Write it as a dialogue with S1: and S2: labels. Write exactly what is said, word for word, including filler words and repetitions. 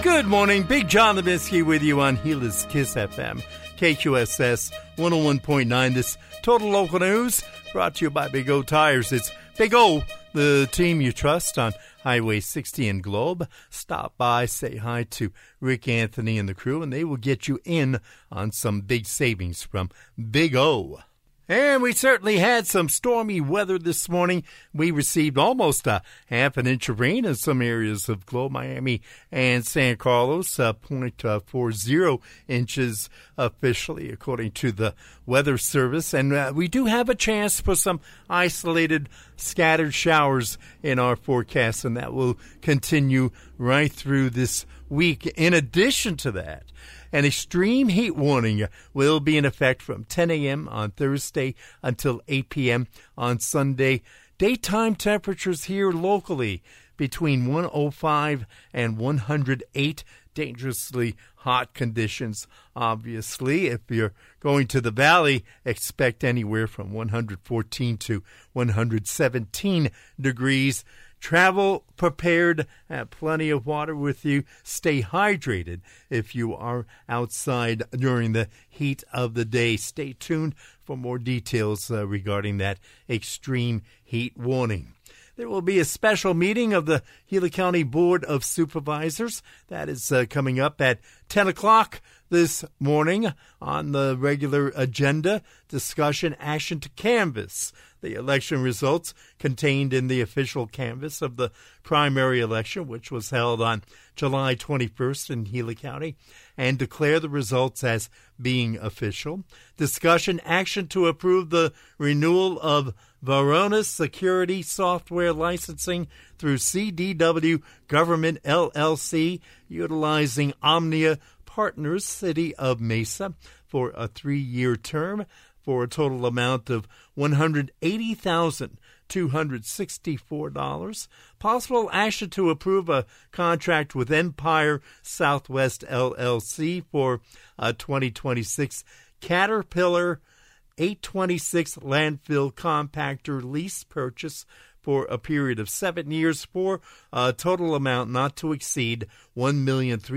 S1: Good morning. Big John Levinsky with you on Gila's Kiss F M. K Q S S one oh one point nine. This Total Local News brought to you by Big O Tires. It's Big O, the team you trust on Highway sixty in Globe. Stop by, say hi to Rick Anthony and the crew, and they will get you in on some big savings from Big O. And we certainly had some stormy weather this morning. We received almost a half an inch of rain in some areas of Globe, Miami, and San Carlos, uh, zero point four zero inches officially, according to the Weather Service. And uh, we do have a chance for some isolated scattered showers in our forecast, and that will continue right through this week. In addition to that, an extreme heat warning will be in effect from ten a.m. on Thursday until eight p.m. on Sunday. Daytime temperatures here locally between one oh five and one hundred eight. Dangerously hot conditions, obviously. If you're going to the valley, expect anywhere from one hundred fourteen to one hundred seventeen degrees. Travel prepared, have plenty of water with you. Stay hydrated if you are outside during the heat of the day. Stay tuned for more details uh, regarding that extreme heat warning. There will be a special meeting of the Gila County Board of Supervisors. That is uh, coming up at ten o'clock this morning on the regular agenda. Discussion, action to canvass the election results contained in the official canvass of the primary election, which was held on July twenty-first in Gila County, and declare the results as being official. Discussion, action to approve the renewal of Varonis Security Software licensing through C D W Government L L C, utilizing Omnia Partners, City of Mesa, for a three-year term for a total amount of one hundred eighty thousand two hundred sixty-four dollars. Possible action to approve a contract with Empire Southwest L L C for a twenty twenty-six Caterpillar eight twenty-six landfill compactor lease purchase for a period of seven years for a total amount not to exceed one million three hundred